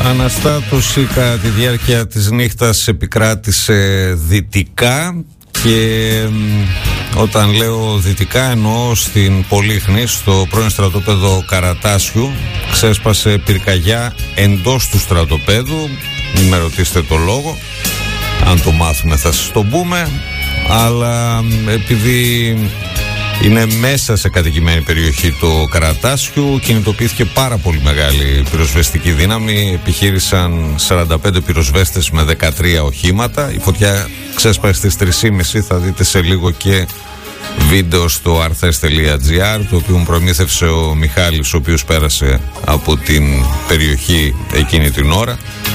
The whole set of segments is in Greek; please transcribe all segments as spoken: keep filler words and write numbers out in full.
Αναστάτωση κατά τη διάρκεια της νύχτας επικράτησε δυτικά και όταν λέω δυτικά εννοώ στην Πολύχνη, στο πρώην στρατόπεδο Καρατάσιου. Ξέσπασε πυρκαγιά εντός του στρατοπέδου, μην με ρωτήσετε το λόγο, αν το μάθουμε θα σας το πούμε, αλλά επειδή είναι μέσα σε κατοικημένη περιοχή το Καρατάσιου, κινητοποιήθηκε πάρα πολύ μεγάλη πυροσβεστική δύναμη. Επιχείρησαν σαράντα πέντε πυροσβέστες με δεκατρία οχήματα. Η φωτιά ξέσπασε στις τρεις και μισή. Θα δείτε σε λίγο και βίντεο στο αρθές τελεία τζι άρ, το οποίο μου προμήθευσε ο Μιχάλης, ο οποίος πέρασε από την περιοχή εκείνη την ώρα.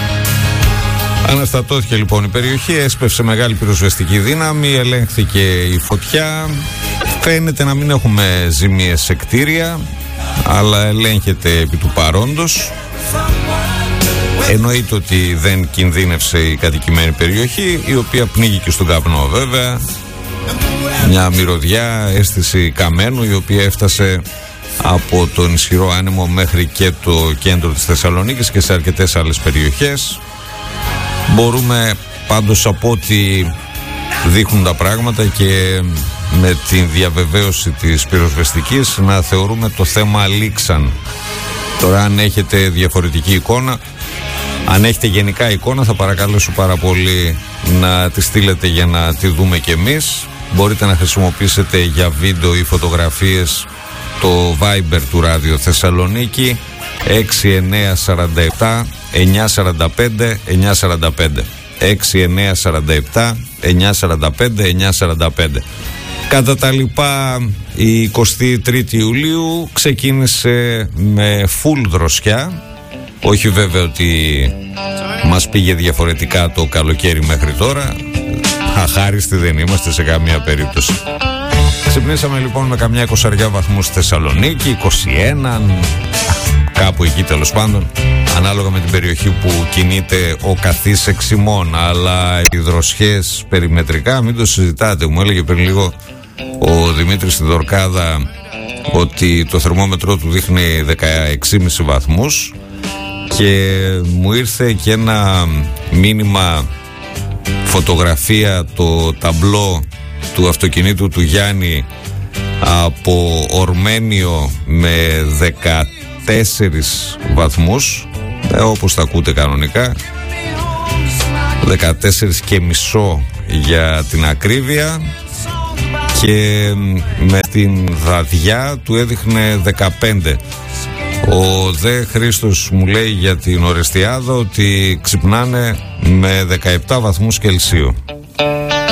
Αναστατώθηκε λοιπόν η περιοχή, έσπευσε μεγάλη πυροσβεστική δύναμη, ελέγχθηκε η φωτιά. Φαίνεται να μην έχουμε ζημίες σε κτίρια, αλλά ελέγχεται επί του παρόντος. Εννοείται ότι δεν κινδύνευσε η κατοικημένη περιοχή, η οποία πνίγηκε στον καπνό βέβαια. Μια μυρωδιά, αίσθηση καμένου, η οποία έφτασε από τον ισχυρό άνεμο μέχρι και το κέντρο της Θεσσαλονίκης και σε αρκετές άλλες περιοχές. Μπορούμε πάντως, από ό,τι δείχνουν τα πράγματα και με την διαβεβαίωση της πυροσβεστικής, να θεωρούμε το θέμα λήξαν. Τώρα, αν έχετε διαφορετική εικόνα, αν έχετε γενικά εικόνα, θα παρακαλέσω πάρα πολύ να τη στείλετε για να τη δούμε κι εμείς. Μπορείτε να χρησιμοποιήσετε για βίντεο ή φωτογραφίες το Viber του Ράδιο Θεσσαλονίκη έξι εννιά τέσσερα επτά εννιά τέσσερα πέντε εννιά τέσσερα πέντε έξι εννιά τέσσερα επτά εννιά τέσσερα πέντε εννιά τέσσερα πέντε. Κατά τα λοιπά, η εικοστή τρίτη Ιουλίου ξεκίνησε με full δροσιά. Όχι βέβαια ότι μας πήγε διαφορετικά το καλοκαίρι μέχρι τώρα. Αχάριστοι δεν είμαστε σε καμία περίπτωση. Ξυπνήσαμε λοιπόν με καμιά εικοσαριά βαθμούς στη Θεσσαλονίκη, είκοσι ένα, κάπου εκεί τέλος πάντων, ανάλογα με την περιοχή που κινείται ο καθής εξημών. Αλλά οι δροσιές περιμετρικά μην το συζητάτε. Μου έλεγε πριν λίγο ο Δημήτρης στη Δορκάδα ότι το θερμόμετρό του δείχνει δεκαέξι κόμμα πέντε βαθμούς και μου ήρθε και ένα μήνυμα, φωτογραφία, το ταμπλό του αυτοκινήτου του Γιάννη από Ορμένιο με δεκατέσσερις βαθμούς, ε, όπως τα ακούτε κανονικά, δεκατέσσερις και μισό για την ακρίβεια, και με την Δαδιά του έδειχνε δεκαπέντε. Ο δε Χρήστος μου λέει για την Ορεστιάδα ότι ξυπνάνε με δεκαεπτά βαθμούς Κελσίου.